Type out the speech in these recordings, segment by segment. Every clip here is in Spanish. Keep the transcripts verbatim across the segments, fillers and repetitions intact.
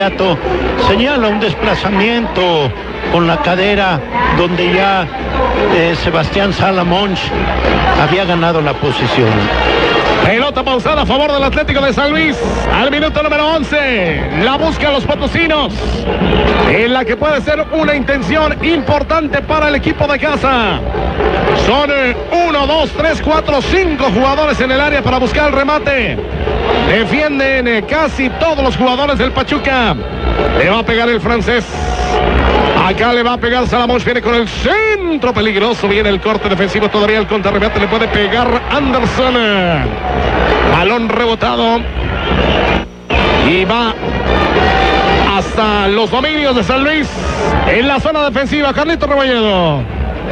señala un desplazamiento con la cadera donde ya eh, Sebastián Salamón había ganado la posición. Pelota pausada a favor del Atlético de San Luis. Al minuto número once. La buscan los potosinos. En la que puede ser una intención importante para el equipo de casa. Son uno, dos, tres, cuatro, cinco jugadores en el área para buscar el remate. Defienden eh, casi todos los jugadores del Pachuca. Le va a pegar el francés. Acá le va a pegar Salamón, viene con el centro peligroso, viene el corte defensivo, todavía el contrarremate le puede pegar Anderson. Balón rebotado y va hasta los dominios de San Luis en la zona defensiva. Carlito Rebolledo.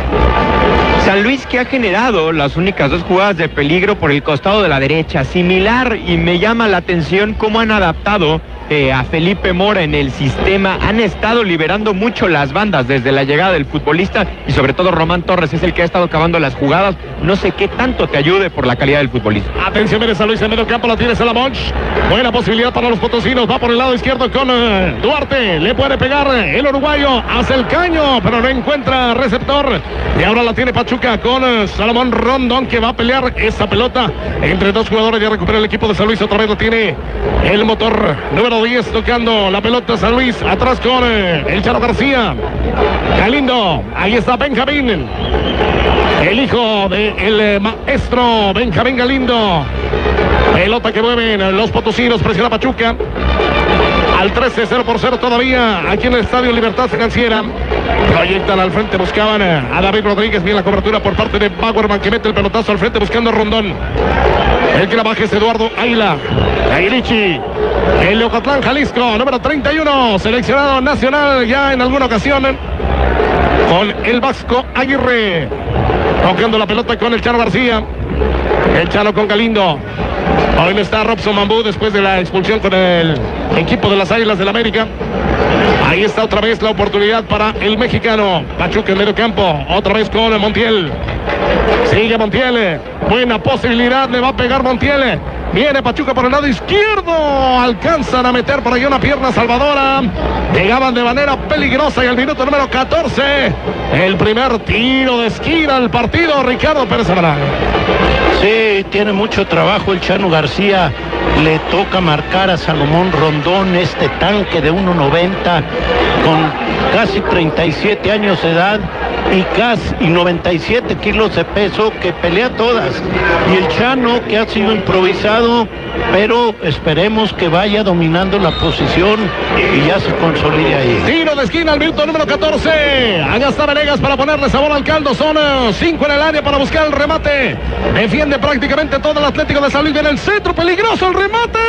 San Luis, que ha generado las únicas dos jugadas de peligro por el costado de la derecha, similar, y me llama la atención cómo han adaptado eh, a Felipe Mora en el sistema. Han estado liberando mucho las bandas desde la llegada del futbolista, y sobre todo Román Torres es el que ha estado acabando las jugadas. No sé qué tanto te ayude por la calidad del futbolista. Atención, viene San Luis en medio campo, la tiene Salamón. Buena posibilidad para los potosinos, va por el lado izquierdo con uh, Duarte, le puede pegar el uruguayo, hace el caño, pero no encuentra receptor, y ahora la tiene Pachuca con uh, Salomón Rondón, que va a pelear esa pelota entre dos jugadores. Ya recupera el equipo de San Luis, otra vez lo tiene el motor número diez tocando la pelota San Luis, atrás con uh, el Charo García. Galindo, ahí está Benjamín, el hijo del eh, maestro Benjamín Galindo. Pelota que mueven los potosinos, presiona Pachuca. Al trece, cero por cero todavía aquí en el Estadio Libertad Financiera. Proyectan al frente, buscaban a David Rodríguez. Bien la cobertura por parte de Bauerman, que mete el pelotazo al frente buscando a Rondón. El que la baja es Eduardo Águila. Aguilichi, el Ocotlán, Jalisco, número treinta y uno, seleccionado nacional ya en alguna ocasión con el Vasco Aguirre. Tocando la pelota con el Chano García. El Chano con Galindo. Hoy no está Robson Mambú después de la expulsión con el equipo de las Águilas del América. Ahí está otra vez la oportunidad para el mexicano. Pachuca en medio campo, otra vez con Montiel. Sigue Montiel, buena posibilidad, le va a pegar Montiel. Viene Pachuca por el lado izquierdo, alcanzan a meter por ahí una pierna salvadora. Llegaban de manera peligrosa y al minuto número catorce, el primer tiro de esquina al partido, Ricardo Pérez Zavala. Sí, tiene mucho trabajo el Chano García. Le toca marcar a Salomón Rondón, este tanque de uno noventa con casi treinta y siete años de edad y casi y noventa y siete kilos de peso, que pelea todas. Y el Chano, que ha sido improvisado, pero esperemos que vaya dominando la posición y ya se consolide ahí. Tiro de esquina al minuto número catorce. Allá está Venegas para ponerle sabor al caldo. Son cinco en el área para buscar el remate. Defiende prácticamente todo el Atlético de San Luis. Viene el centro peligroso, el remate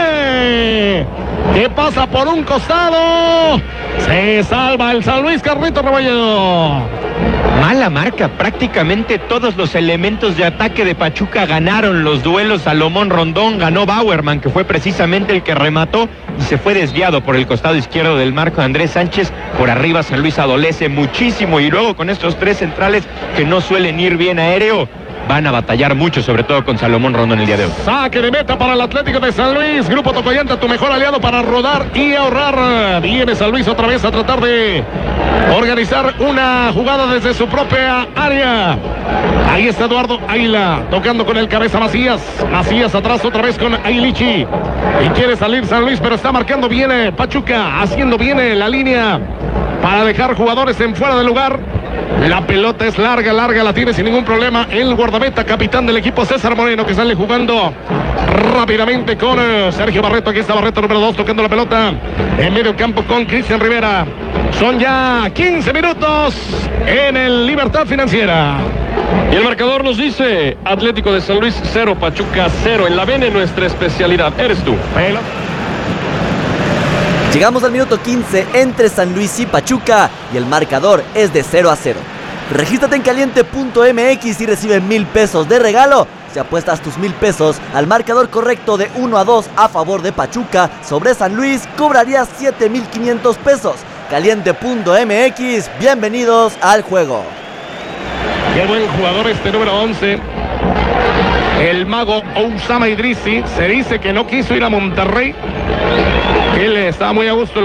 que pasa por un costado. Se salva el San Luis, Carlito Rebolledo. Mala marca, prácticamente todos los elementos de ataque de Pachuca ganaron los duelos. Salomón Rondón, ganó Bauerman, que fue precisamente el que remató y se fue desviado por el costado izquierdo del marco de Andrés Sánchez. Por arriba San Luis adolece muchísimo, y luego con estos tres centrales que no suelen ir bien aéreo, van a batallar mucho, sobre todo con Salomón Rondón el día de hoy. Saque de meta para el Atlético de San Luis. Grupo Tocoyanta, tu mejor aliado para rodar y ahorrar. Viene San Luis otra vez a tratar de organizar una jugada desde su propia área. Ahí está Eduardo Águila tocando con el cabeza Macías. Macías atrás otra vez con Aguilichi. Y quiere salir San Luis, pero está marcando bien Pachuca, haciendo bien la línea para dejar jugadores en fuera de lugar. La pelota es larga, larga, la tiene sin ningún problema el guardameta, capitán del equipo César Moreno, que sale jugando rápidamente con uh, Sergio Barreto. Aquí está Barreto, número dos, tocando la pelota en medio campo con Cristian Rivera. Son ya quince minutos en el Libertad Financiera. Y el marcador nos dice: Atlético de San Luis cero, Pachuca cero. En la B N nuestra especialidad eres tú. Pelota. Llegamos al minuto quince entre San Luis y Pachuca y el marcador es de cero a cero. Regístrate en caliente punto m x y recibe mil pesos de regalo si apuestas tus mil pesos al marcador correcto de uno a dos a favor de Pachuca sobre San Luis. Cobrarías siete mil quinientos pesos. caliente punto m x, bienvenidos al juego. Qué buen jugador este número once. El mago Oussama Idrissi. Se dice que no quiso ir a Monterrey. Él estaba muy a gusto.